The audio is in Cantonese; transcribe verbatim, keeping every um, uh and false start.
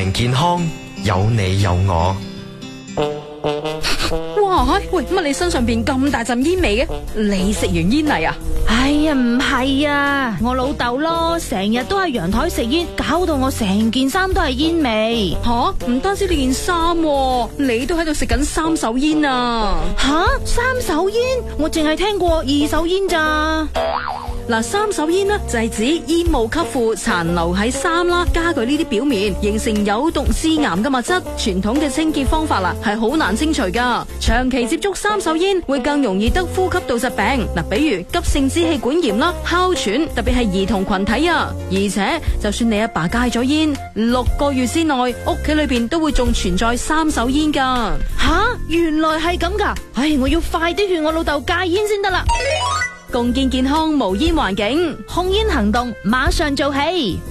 健康有你有我。 哇，喂，乜你身上邊咁大陣煙味嘅？你食完煙嚟啊？ 哎呀，唔係啊，我老豆咯，成日都喺陽台食煙，搞到我成件衫都係煙味。 吓，唔單止你件衫喎，你都喺度食緊三手煙啊！ 吓，三手煙？我淨係聽過二手煙咋。 嗱，三手煙呢就係指煙霧吸附殘留喺衫啦、家具呢啲表面，形成有毒致癌嘅物質。傳統嘅清潔方法啦，係好難清除噶。長期接觸三手煙會更容易得呼吸道疾病，嗱，比如急性支氣管炎啦、哮喘，特別係兒童群體啊。而且就算你阿爸戒咗煙，六個月之內屋企裏邊都會仲存在三手煙噶。 吓，原來係咁噶！唉，我要快啲勸我老豆戒煙先得啦。 共建健康無煙環境， 控煙行動馬上做起。